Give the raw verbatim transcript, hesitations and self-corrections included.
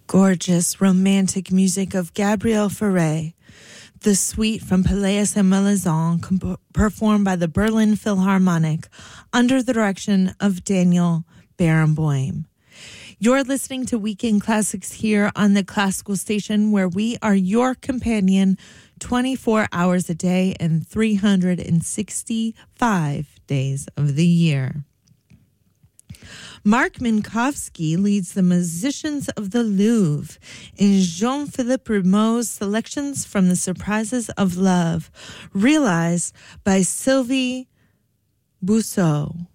Gorgeous romantic music of Gabriel Fauré, the suite from Pelléas and Malazan, comp- performed by the Berlin Philharmonic under the direction of Daniel Barenboim. You're listening to Weekend Classics here on the Classical Station, where we are your companion twenty-four hours a day and three hundred sixty-five days of the year. Mark Minkowski leads the Musicians of the Louvre in Jean-Philippe Rameau's selections from the Surprises of Love, realized by Sylvie Bousseau.